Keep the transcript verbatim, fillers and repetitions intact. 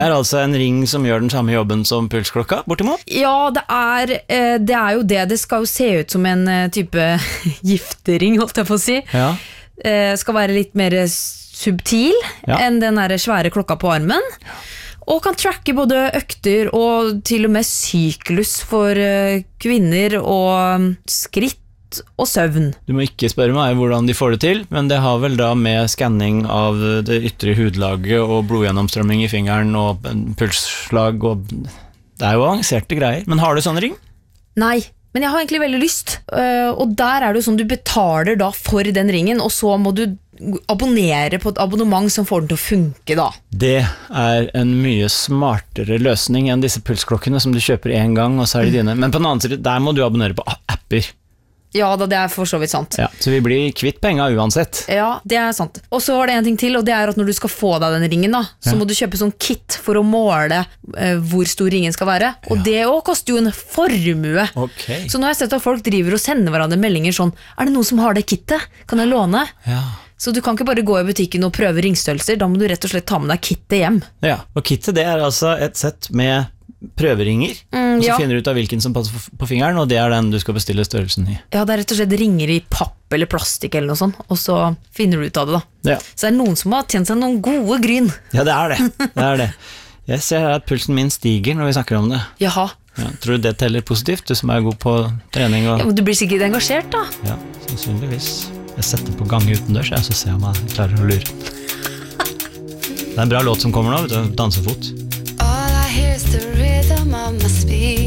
Det er altså en ring som gjør den samme jobben som pulsklokka, bortimot? Ja, det er, eh, det er jo det. Det skal jo se ut som en eh, type giftering, holdt jeg på å si. Ja. Eh, skal være litt mer subtil Ja. enn den der svære klokka på armen. Og kan tracke både økter og til og med syklus for eh, kvinner og skritt og søvn. Du må ikke spørre meg hvordan de får det til, men det har vel da med skanning av det ytre hudlaget og blodgjennomstrømming i fingeren og pulsslag og det er jo avanserte greier. Men har du sånn ring? Nei, men jeg har egentlig veldig lyst. Uh, og der er det jo sånn, du betaler da for den ringen, og så må du abonnere på et abonnement som får den til å funke da. Det er en mye smartere løsning enn disse pulsklokkene som du kjøper en gang, og så er de dine. Men på den annen side, der må du abonnere på apper. Ja, da, det er for så vidt sant. Ja, så vi blir kvitt penger uansett. Ja, det er sant. Og så var det en ting til, og det er at når du skal få deg den ringen da, så Ja. må du kjøpe sånn kit for å måle eh, hvor stor ringen skal være. Og Ja. det også koster jo en formue. Ok. Så nå har jeg sett at folk driver og sender hverandre meldinger sånn, er det noen som har det kittet? Kan jeg låne? Ja. Så du kan ikke bare gå i butikken og prøve ringstørrelser, da må du rett og slett ta med deg kittet hjem. Ja, og kittet det er altså et sett med prøveringer, Mm, og så ja. finner du ut av hvilken som passer på fingeren, og det er den du skal bestille størrelsen i. Ja, det er rett og slett ringer i papp eller plastikk eller noe sånt, og så finner du ut av det da. Ja, Så det er noen som har tjent seg noen gode gryn. ja det er det. Det er det. Jeg ser her at pulsen min stiger når vi snakker om det. Jaha, Ja, tror du det teller positivt, du som er god på trening? Og... ja, men du blir sikkert engasjert da. Ja, sannsynligvis. Jeg setter på gange utendørs, jeg, så ser jeg om jeg klarer å lure. Det er en bra låt som kommer nå, vet du, dansefot. All I hear is the rhythm of my speed.